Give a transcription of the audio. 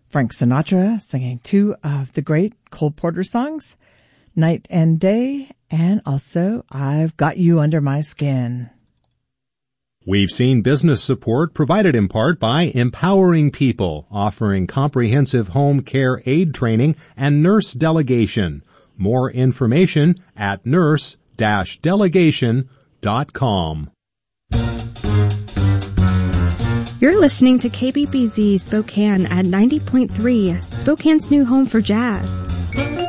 Frank Sinatra singing two of the great Cole Porter songs, Night and Day, and also I've Got You Under My Skin. We've seen business support provided in part by Empowering People, offering comprehensive home care aid training and nurse delegation. More information at nurse-delegation.com. You're listening to KBBZ Spokane at 90.3, Spokane's new home for jazz.